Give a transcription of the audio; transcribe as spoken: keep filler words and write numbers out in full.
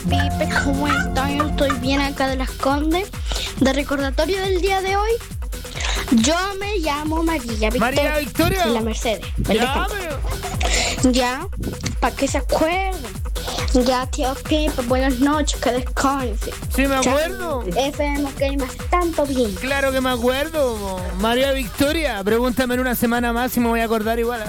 Pipe, ¿cómo están? Yo estoy bien acá de Las Condes. De recordatorio del día de hoy, yo me llamo María Victoria. María Victoria. De la Mercedes. Ya, pero... Ya, para que se acuerden. Ya, tío Pipe, buenas noches, que descanse. Sí, me acuerdo. F M que me hace tanto bien. Claro que me acuerdo. María Victoria, pregúntame en una semana más y me voy a acordar igual.